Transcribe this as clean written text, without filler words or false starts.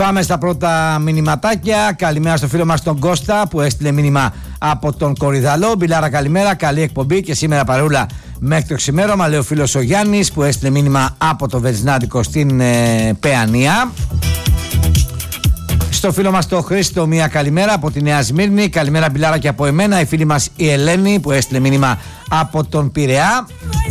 Πάμε στα πρώτα μηνυματάκια. Καλημέρα στο φίλο μας τον Κώστα που έστειλε μήνυμα από τον Κορυδαλό. Μπιλάρα, καλημέρα, καλή εκπομπή και σήμερα παρούλα μέχρι το ξημέρωμα. Λέει ο φίλος ο Γιάννης που έστειλε μήνυμα από το Βεζινάδικο στην Παιανία. Στο φίλο μας το Χρήστο μια καλημέρα από τη Νέα Σμύρνη. Καλημέρα Μπιλάρα και από εμένα. Η φίλη μας η Ελένη που έστειλε μήνυμα από τον Πειραιά.